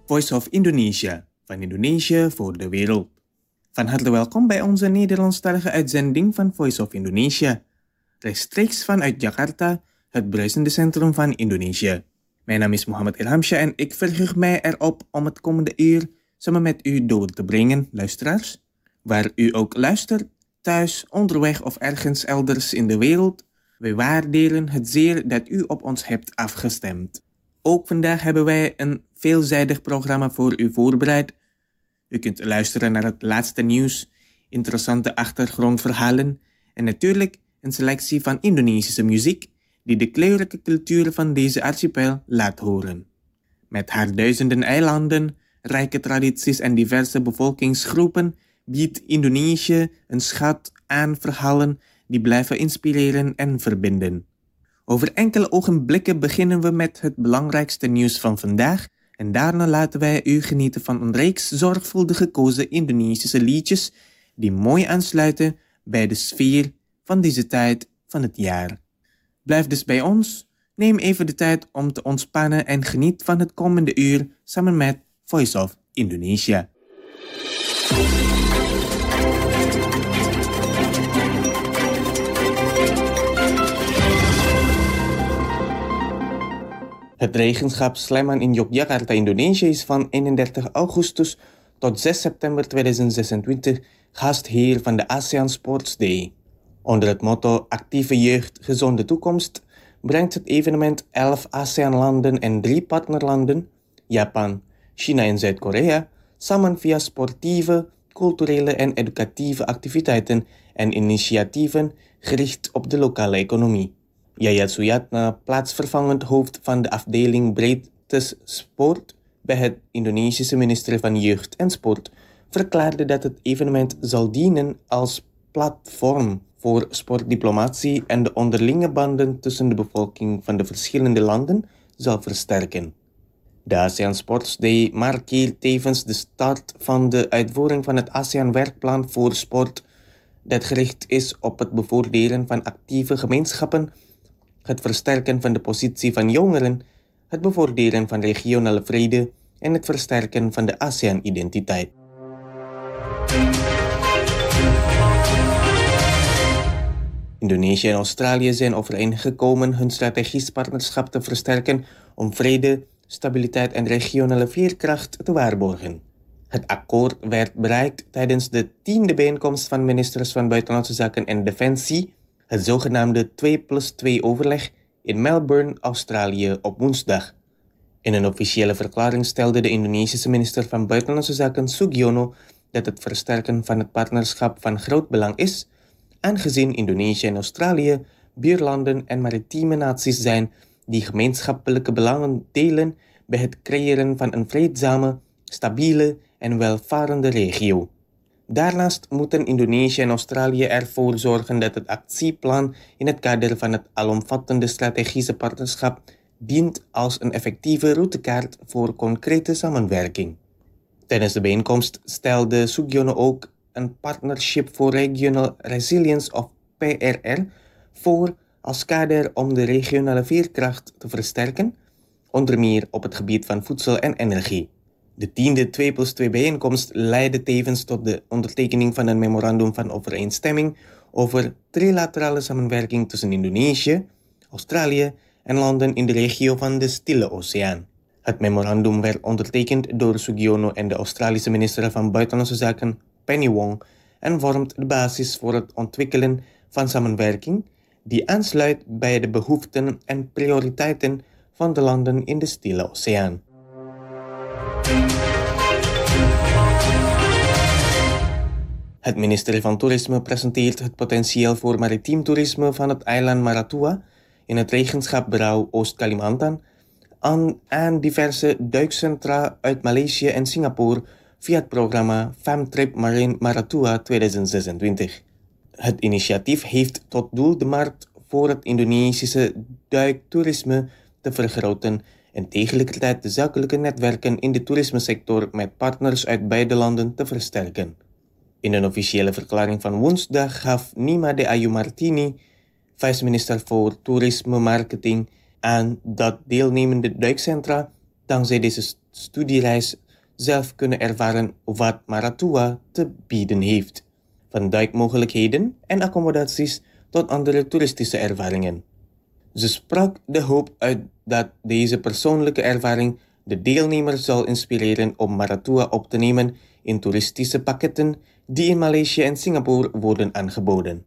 Voice of Indonesia, van Indonesië voor de wereld. Van harte welkom bij onze Nederlandstalige uitzending van Voice of Indonesia. Rechtstreeks vanuit Jakarta, het bruisende centrum van Indonesië. Mijn naam is Mohammed Ilhamsha en ik verheug mij erop om het komende uur samen met u door te brengen, luisteraars. Waar u ook luistert, thuis, onderweg of ergens elders in de wereld. Wij waarderen het zeer dat u op ons hebt afgestemd. Ook vandaag hebben wij een veelzijdig programma voor u voorbereid. U kunt luisteren naar het laatste nieuws, interessante achtergrondverhalen en natuurlijk een selectie van Indonesische muziek die de kleurrijke cultuur van deze archipel laat horen. Met haar duizenden eilanden, rijke tradities en diverse bevolkingsgroepen biedt Indonesië een schat aan verhalen die blijven inspireren en verbinden. Over enkele ogenblikken beginnen we met het belangrijkste nieuws van vandaag en daarna laten wij u genieten van een reeks zorgvuldig gekozen Indonesische liedjes die mooi aansluiten bij de sfeer van deze tijd van het jaar. Blijf dus bij ons, neem even de tijd om te ontspannen en geniet van het komende uur samen met Voice of Indonesia. Het regenschap Sleman in Yogyakarta, Indonesië is van 31 augustus tot 6 september 2026 gastheer van de ASEAN Sports Day. Onder het motto Actieve Jeugd, Gezonde Toekomst brengt het evenement 11 ASEAN-landen en 3 partnerlanden, Japan, China en Zuid-Korea, samen via sportieve, culturele en educatieve activiteiten en initiatieven gericht op de lokale economie. Yayat Suyatna, plaatsvervangend hoofd van de afdeling Breedtes Sport bij het Indonesische ministerie van Jeugd en Sport, verklaarde dat het evenement zal dienen als platform voor sportdiplomatie en de onderlinge banden tussen de bevolking van de verschillende landen zal versterken. De ASEAN Sports Day markeert tevens de start van de uitvoering van het ASEAN-werkplan voor sport, dat gericht is op het bevorderen van actieve gemeenschappen, het versterken van de positie van jongeren, het bevorderen van regionale vrede en het versterken van de ASEAN-identiteit. Indonesië en Australië zijn overeengekomen hun strategisch partnerschap te versterken om vrede, stabiliteit en regionale veerkracht te waarborgen. Het akkoord werd bereikt tijdens de 10e bijeenkomst van ministers van Buitenlandse Zaken en Defensie, het zogenaamde 2+2 overleg in Melbourne, Australië op woensdag. In een officiële verklaring stelde de Indonesische minister van Buitenlandse Zaken Sugiono dat het versterken van het partnerschap van groot belang is, aangezien Indonesië en Australië buurlanden en maritieme naties zijn die gemeenschappelijke belangen delen bij het creëren van een vreedzame, stabiele en welvarende regio. Daarnaast moeten Indonesië en Australië ervoor zorgen dat het actieplan in het kader van het alomvattende strategische partnerschap dient als een effectieve routekaart voor concrete samenwerking. Tijdens de bijeenkomst stelde Sugiono ook een Partnership for Regional Resilience of PRR voor als kader om de regionale veerkracht te versterken, onder meer op het gebied van voedsel en energie. De 10e 2+2 bijeenkomst leidde tevens tot de ondertekening van een memorandum van overeenstemming over trilaterale samenwerking tussen Indonesië, Australië en landen in de regio van de Stille Oceaan. Het memorandum werd ondertekend door Sugiono en de Australische minister van Buitenlandse Zaken Penny Wong en vormt de basis voor het ontwikkelen van samenwerking die aansluit bij de behoeften en prioriteiten van de landen in de Stille Oceaan. Het ministerie van Toerisme presenteert het potentieel voor maritiem toerisme van het eiland Maratua in het regenschap Berau Oost-Kalimantan aan diverse duikcentra uit Maleisië en Singapore via het programma FamTrip Marine Maratua 2026. Het initiatief heeft tot doel de markt voor het Indonesische duiktoerisme te vergroten en tegelijkertijd de zakelijke netwerken in de toerismesector met partners uit beide landen te versterken. In een officiële verklaring van woensdag gaf Nima de Ayu Martini, vice-minister voor Toerisme Marketing, aan dat deelnemende duikcentra dankzij deze studiereis zelf kunnen ervaren wat Maratua te bieden heeft. Van duikmogelijkheden en accommodaties tot andere toeristische ervaringen. Ze sprak de hoop uit dat deze persoonlijke ervaring de deelnemers zal inspireren om Maratua op te nemen in toeristische pakketten die in Maleisië en Singapore worden aangeboden.